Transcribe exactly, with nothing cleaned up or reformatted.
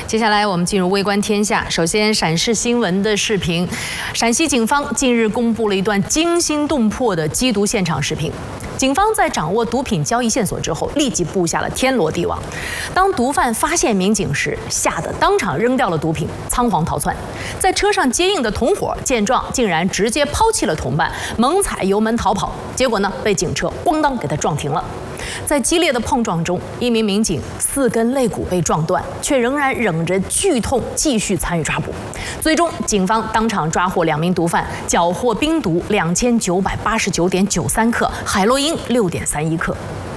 接下来我们进入微观天下。首先，陕视新闻的视频，陕西警方近日公布了一段惊心动魄的缉毒现场视频。警方在掌握毒品交易线索之后，立即布下了天罗地网。当毒贩发现民警时，吓得当场扔掉了毒品，仓皇逃窜。在车上接应的同伙见状，竟然直接抛弃了同伴，猛踩油门逃跑。结果呢，被警车咣当给他撞停了。在激烈的碰撞中，一名民警四根肋骨被撞断，却仍然忍着剧痛继续参与抓捕。最终，警方当场抓获两名毒贩，缴获冰毒两千九百八十九点九三克，海洛因六点三一克。